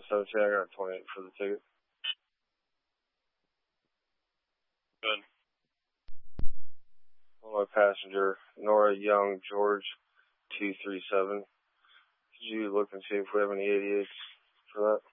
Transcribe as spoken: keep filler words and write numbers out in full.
seventeen, I got twenty-eight for the ticket. Good. My passenger, Nora Young, George, two three seven. Could you look and see if we have any eighty-eights for that?